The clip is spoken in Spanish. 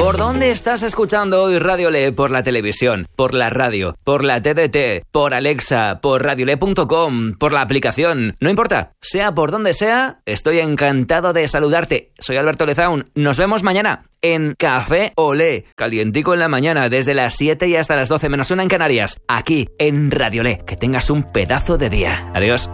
¿Por dónde estás escuchando hoy Radio Le? ¿Por la televisión? ¿Por la radio? ¿Por la TDT? ¿Por Alexa? ¿Por radiole.com? ¿Por la aplicación? No importa, sea por donde sea, estoy encantado de saludarte. Soy Alberto Lezaun. Nos vemos mañana en Café Olé, calientico en la mañana, desde las 7 y hasta las 12 menos 1 en Canarias, aquí en Radio Le. Que tengas un pedazo de día. Adiós.